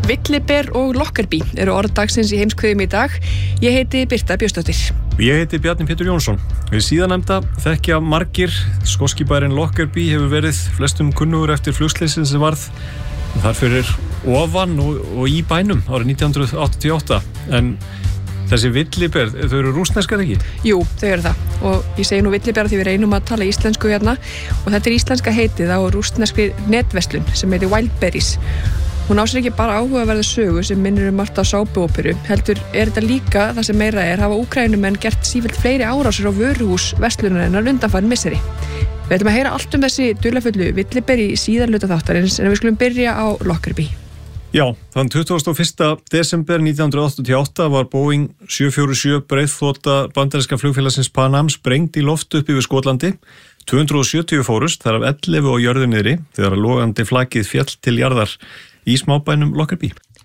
Villiber og Lockerbie eru orð dagsins í heimskviðum í dag. Ég heiti Birta Björnsdóttir. Ég heiti Bjarni Pétur Jónsson. Við síðanemnda þekkja margir. Skoski bærinn Lockerbie hefur verið flestum kunnugur eftir flugsleysin sem varð þar fyrir ofan og í bænum árið 1988. En þessi villiber, þau eru rússneskar ekki? Jú, þau eru það. Og ég segi nú villiber því við reynum að tala íslensku hérna. Og þetta íslenska heitið á rússneskri netverslun sem heitir Wildberries. Hún á sér ekki bara áhugaverða sögu sem minnir margt á sápuóperu, heldur þetta líka það sem meira hafa Úkraínumenn gert sífellt fleiri árásir á vöruhús verslunarinnar undanfarin misseri. Við ætlum að heyra allt þessi dularfullu villiber í síðarhluta þáttarins en við skulum byrja á Lockerbie. Já, þann 21. desember 1988 var Boeing 747 breiðflota bandaríska flugfélagsins Pan Am sprengt í loft upp yfir Skotlandi. 270 fórust, þar af 11 á jörðu niðri þegar logandi flakið féll til jarðar í smábænum Lockerbie.